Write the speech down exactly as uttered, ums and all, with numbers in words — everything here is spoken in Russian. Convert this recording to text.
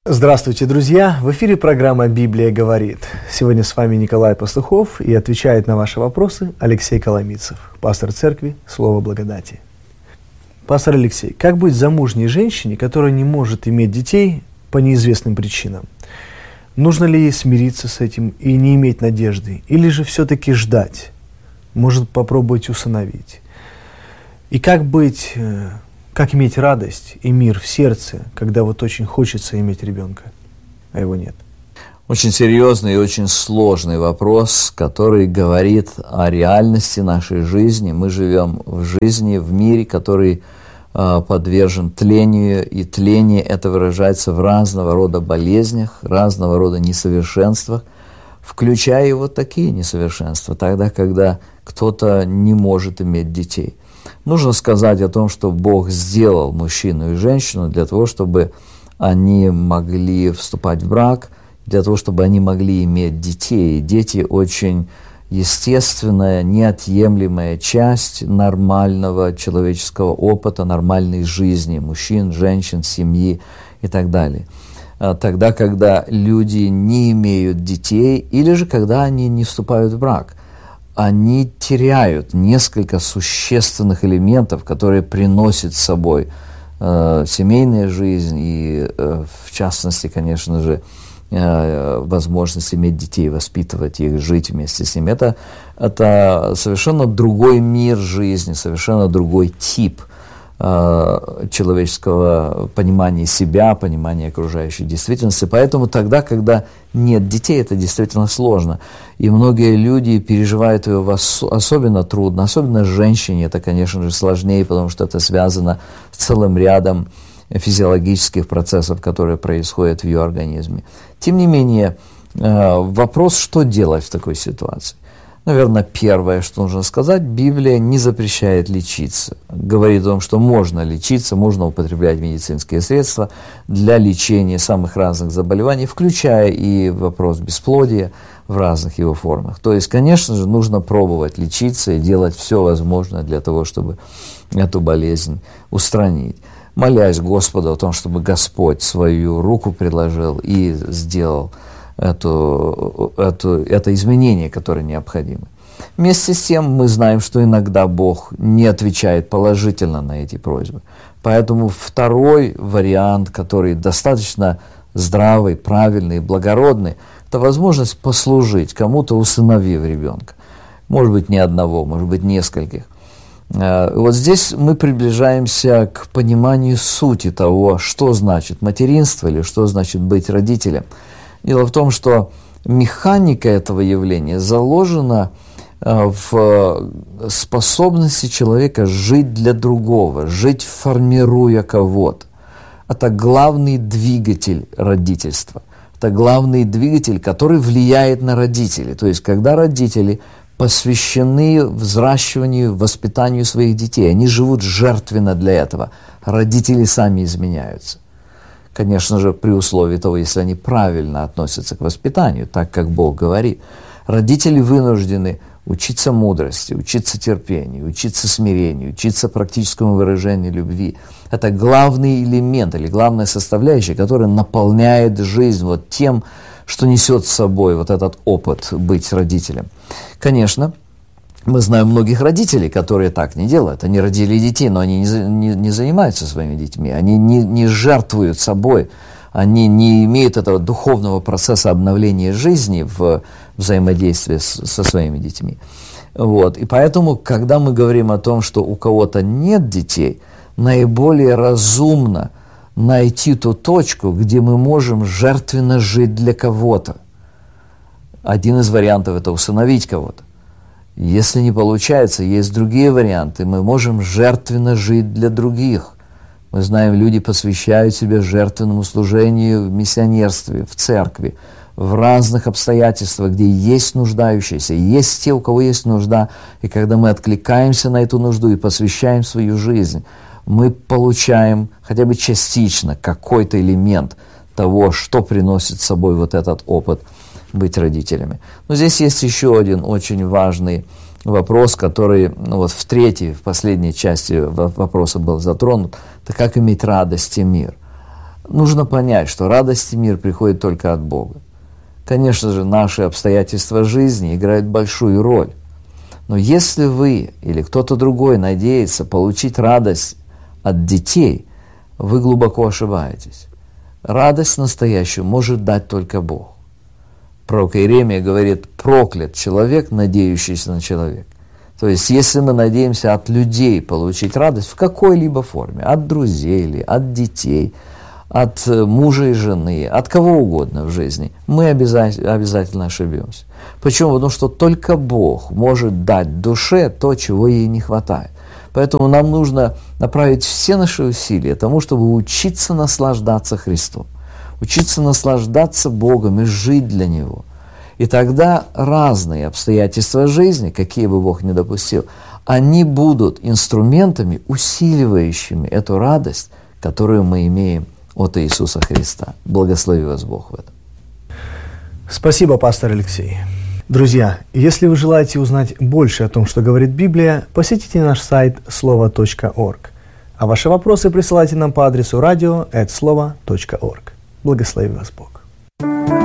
Здравствуйте, друзья! В эфире программа «Библия говорит». Сегодня с вами Николай Пастухов, и отвечает на ваши вопросы Алексей Коломийцев, пастор церкви «Слово благодати». Пастор Алексей, как быть замужней женщине, которая не может иметь детей по неизвестным причинам? Нужно ли ей смириться с этим и не иметь надежды? Или же все-таки ждать? Может, попробовать усыновить? И как быть... Как иметь радость и мир в сердце, когда вот очень хочется иметь ребенка, а его нет? Очень серьезный и очень сложный вопрос, который говорит о реальности нашей жизни. Мы живем в жизни, в мире, который э, подвержен тлению, и тление это выражается в разного рода болезнях, разного рода несовершенствах, включая и вот такие несовершенства, тогда, когда кто-то не может иметь детей. Нужно сказать о том, что Бог сделал мужчину и женщину для того, чтобы они могли вступать в брак, для того, чтобы они могли иметь детей. И дети очень естественная, неотъемлемая часть нормального человеческого опыта, нормальной жизни мужчин, женщин, семьи и так далее. Тогда, когда люди не имеют детей, или же когда они не вступают в брак, они теряют несколько существенных элементов, которые приносят с собой э, семейная жизнь и, э, в частности, конечно же, э, возможность иметь детей, воспитывать их, жить вместе с ними. Это, это совершенно другой мир жизни, совершенно другой тип э, человеческого понимания себя, понимания окружающей действительности. Поэтому тогда, когда нет детей, это действительно сложно. И многие люди переживают его особенно трудно, особенно женщине это, конечно же, сложнее, потому что это связано с целым рядом физиологических процессов, которые происходят в ее организме. Тем не менее, вопрос, что делать в такой ситуации? Наверное, первое, что нужно сказать, Библия не запрещает лечиться. Говорит о том, что можно лечиться, можно употреблять медицинские средства для лечения самых разных заболеваний, включая и вопрос бесплодия в разных его формах. То есть, конечно же, нужно пробовать лечиться и делать все возможное для того, чтобы эту болезнь устранить. Молясь Господу о том, чтобы Господь свою руку предложил и сделал Это, это, это изменение, которое необходимо. Вместе с тем мы знаем, что иногда Бог не отвечает положительно на эти просьбы. Поэтому второй вариант, который достаточно здравый, правильный, благородный, это возможность послужить кому-то, усыновив ребенка. Может быть, не одного, может быть, нескольких. Вот здесь мы приближаемся к пониманию сути того, что значит материнство или что значит быть родителем. Дело в том, что механика этого явления заложена в способности человека жить для другого, жить, формируя кого-то. Это главный двигатель родительства. Это главный двигатель, который влияет на родителей. То есть, когда родители посвящены взращиванию, воспитанию своих детей, они живут жертвенно для этого, родители сами изменяются. Конечно же, при условии того, если они правильно относятся к воспитанию, так как Бог говорит. Родители вынуждены учиться мудрости, учиться терпению, учиться смирению, учиться практическому выражению любви. Это главный элемент или главная составляющая, которая наполняет жизнь вот тем, что несет с собой вот этот опыт быть родителем. Конечно, мы знаем многих родителей, которые так не делают. Они родили детей, но они не, не, не занимаются своими детьми, они не, не жертвуют собой, они не имеют этого духовного процесса обновления жизни в взаимодействии с, со своими детьми. Вот. И поэтому, когда мы говорим о том, что у кого-то нет детей, наиболее разумно найти ту точку, где мы можем жертвенно жить для кого-то. Один из вариантов – это усыновить кого-то. Если не получается, есть другие варианты. Мы можем жертвенно жить для других. Мы знаем, люди посвящают себя жертвенному служению в миссионерстве, в церкви, в разных обстоятельствах, где есть нуждающиеся, есть те, у кого есть нужда. И когда мы откликаемся на эту нужду и посвящаем свою жизнь, мы получаем хотя бы частично какой-то элемент того, что приносит с собой вот этот опыт быть родителями. Но здесь есть еще один очень важный вопрос, который ну, вот в третьей, в последней части вопроса был затронут, это как иметь радость и мир. нужно понять, что радость и мир приходят только от Бога. Конечно же, наши обстоятельства жизни играют большую роль. Но если вы или кто-то другой надеется получить радость от детей, вы глубоко ошибаетесь. Радость настоящую может дать только Бог. Пророк Иеремия говорит: проклят человек, надеющийся на человека. То есть, если мы надеемся от людей получить радость в какой-либо форме, от друзей или от детей, от мужа и жены, от кого угодно в жизни, мы обязательно, обязательно ошибемся. Почему? Потому что только Бог может дать душе то, чего ей не хватает. Поэтому нам нужно направить все наши усилия тому, чтобы учиться наслаждаться Христом, учиться наслаждаться Богом и жить для Него. И тогда разные обстоятельства жизни, какие бы Бог ни допустил, они будут инструментами, усиливающими эту радость, которую мы имеем от Иисуса Христа. Благослови вас Бог в этом. Спасибо, пастор Алексей. Друзья, если вы желаете узнать больше о том, что говорит Библия, посетите наш сайт слово точка орг. А ваши вопросы присылайте нам по адресу радио эт слово точка орг. Благослови вас Бог.